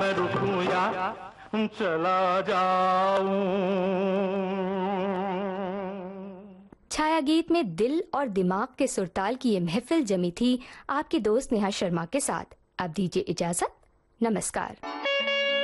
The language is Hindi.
मैं रुकूं या चला जाऊं। छाया गीत में दिल और दिमाग के सुरताल की ये महफिल जमी थी आपकी दोस्त नेहा शर्मा के साथ। अब दीजिए इजाजत, नमस्कार।